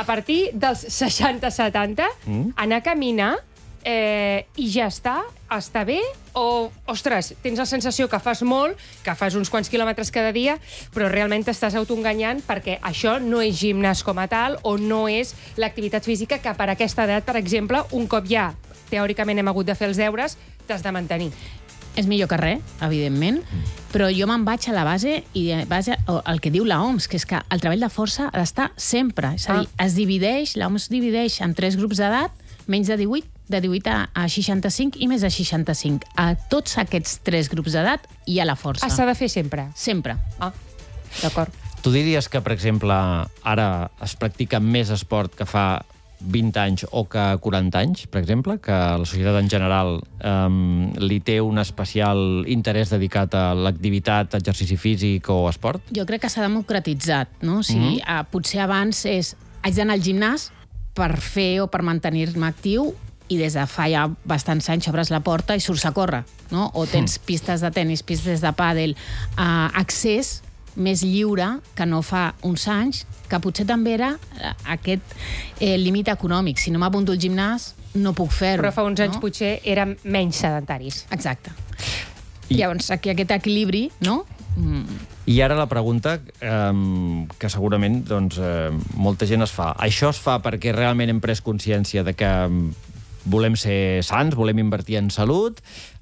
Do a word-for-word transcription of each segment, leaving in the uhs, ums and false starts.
a partir dels seixanta setanta, mm. anar a caminar eh, i ja està, està bé, o, ostres, tens la sensació que fas molt, que fas uns quants quilòmetres cada dia, però realment t'estàs autoenganyant perquè això no és gimnàs com a tal o no és l'activitat física que per aquesta edat, per exemple, un cop ja teòricament hem hagut de fer els deures, t'has de mantenir. És millor que res, evidentment, però jo me'n vaig a la base i base el que diu l'O M S, que és que el treball de força ha d'estar sempre. És a dir, es divideix, l'O M S divideix en tres grups d'edat, menys de divuit, de divuit a seixanta-cinc i més de seixanta-cinc. A tots aquests tres grups d'edat hi ha la força. Ah, s'ha de fer sempre? Sempre. Ah, d'acord. Tu diries que, per exemple, ara es practica més esport que fa vint anys o que quaranta anys, per exemple, que la societat en general um, li té un especial interès dedicat a l'activitat, exercici físic o esport? Jo crec que s'ha democratitzat, no? O sigui, mm-hmm. eh, potser abans és haig d'anar al gimnàs per fer o per mantenir-me actiu i des de fa ja bastants anys obres la porta i surts a córrer, no? O tens mm. pistes de tennis, pistes de pàdel, eh, accés més lliure que no fa uns anys, que potser també era aquest eh, límit econòmic. Si no m'apunto al gimnàs, no puc fer-ho. Però fa uns anys no? potser érem menys sedentaris. Exacte. I... Llavors, aquí aquest equilibri, no? Mm. I ara la pregunta, eh, que segurament doncs, eh, molta gent es fa. Això es fa perquè realment hem pres consciència de que volem ser sants, volem invertir en salut,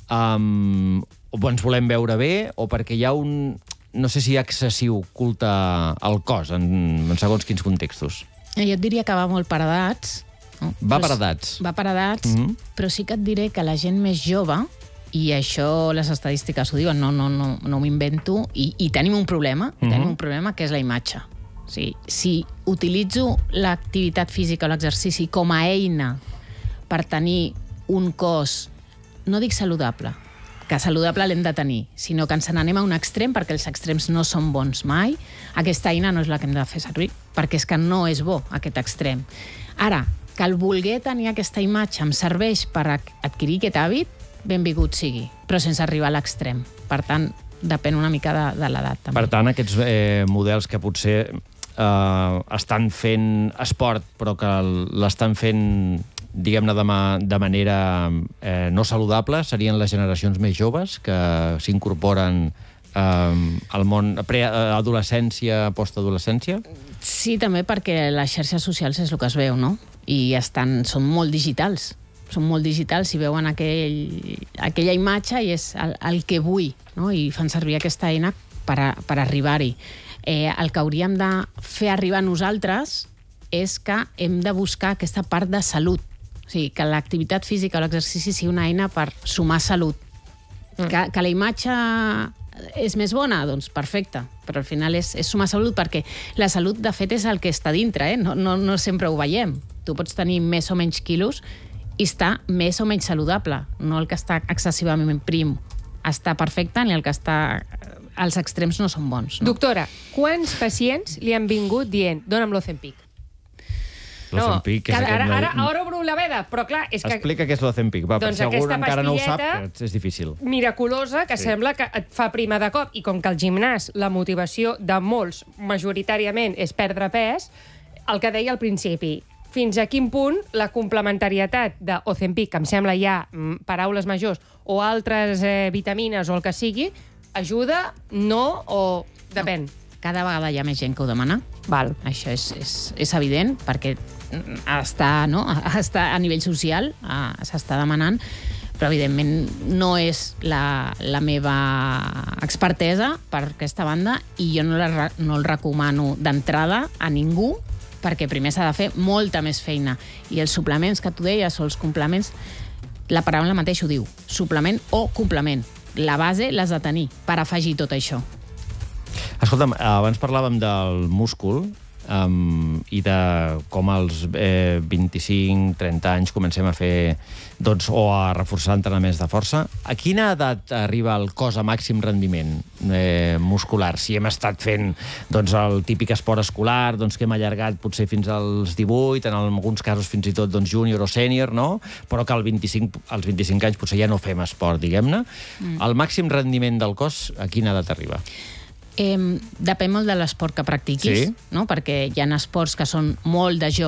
um, o ens volem veure bé, o perquè hi ha un... no sé si hi ha excessiu culte al cos, en, en segons quins contextos. Jo et diria que va molt per edats. No? Va per edats. Va per edats, mm-hmm. però sí que et diré que la gent més jove, i això les estadístiques ho diuen, no, no, no, no m'ho invento, i, i tenim un problema, mm-hmm. tenim un problema que és la imatge. O sigui, si utilitzo l'activitat física o l'exercici com a eina per tenir un cos, no dic saludable, que saludable l'hem de tenir, sinó que ens n'anem a un extrem perquè els extrems no són bons mai, aquesta eina no és la que hem de fer servir, perquè és que no és bo aquest extrem. Ara, que el voler tenir aquesta imatge em serveix per adquirir aquest hàbit, benvingut sigui, però sense arribar a l'extrem. Per tant, depèn una mica de, de l'edat. També. Per tant, aquests eh, models que potser eh, estan fent esport, però que l'estan fent diguem-ne, de, ma de manera eh, no saludable, serien les generacions més joves que s'incorporen eh, al món preadolescència, postadolescència? Sí, també perquè les xarxes socials és el que es veu, no? I estan, són molt digitals. Són molt digitals i veuen aquell, aquella imatge i és el, el que vull, no? I fan servir aquesta eina per, a, per arribar-hi. Eh, el que hauríem de fer arribar nosaltres és que hem de buscar aquesta part de salut. O sigui, que l'activitat física o l'exercici sigui una eina per sumar salut. Mm. Que, que la imatge és més bona? Doncs perfecte. Però al final és, és sumar salut perquè la salut, de fet, és el que està dintre, eh? No, no, no sempre ho veiem. Tu pots tenir més o menys quilos i està més o menys saludable. No el que està excessivament prim està perfecte ni el que està... Els extrems no són bons. No? Doctora, quants pacients li han vingut dient dona'm l'Ozempic? L'Ozempic no, és ara, aquest... ara, ara obro la veda, però clar... És que... Explica què és l'Ozempic, va, doncs per segur encara no ho sap, que és difícil. Miraculosa, que sí. Sembla que et fa prima de cop, i com que el gimnàs, la motivació de molts, majoritàriament, és perdre pes, el que deia al principi, fins a quin punt la complementarietat d'Ozempic, que em sembla ja mm, paraules majors, o altres eh, vitamines o el que sigui, ajuda, no, o depèn? No. Cada vegada hi ha més gent que ho demana. Val. Això és, és, és evident, perquè està, no? està a nivell social, s'està demanant, però evidentment no és la, la meva expertesa per aquesta banda i jo no, la, no el recomano d'entrada a ningú, perquè primer s'ha de fer molta més feina. I els suplements que tu deies, o els complements, la paraula mateix ho diu, suplement o complement. La base l'has de tenir per afegir tot això. Escolta'm, abans parlàvem del múscul um, i de com als eh, vint-i-cinc trenta anys comencem a fer, doncs, o a reforçar entrenaments de força. A quina edat arriba el cos a màxim rendiment eh, muscular? Si hem estat fent doncs, el típic esport escolar, doncs, que hem allargat potser fins als divuit, en alguns casos fins i tot doncs, júnior o sènior, no? Però que al vint-i-cinc, als vint-i-cinc anys potser ja no fem esport, diguem-ne. Mm. El màxim rendiment del cos, a quina edat arriba? Eh, depèn molt de l'esport que practiquis, sí? No? Perquè hi ha esports que són molt de jocs